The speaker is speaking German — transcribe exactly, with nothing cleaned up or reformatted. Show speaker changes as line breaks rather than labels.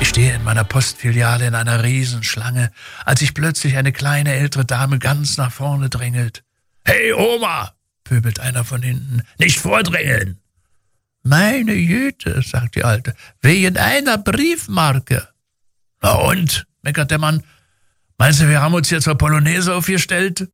Ich stehe in meiner Postfiliale in einer Riesenschlange, als sich plötzlich eine kleine ältere Dame ganz nach vorne drängelt. »Hey Oma«, pöbelt einer von hinten, »nicht vordrängeln!« »Meine Güte«, sagt die Alte, »wegen einer Briefmarke.« »Na und?«, meckert der Mann, »meinst du, wir haben uns hier zur Polonaise aufgestellt?«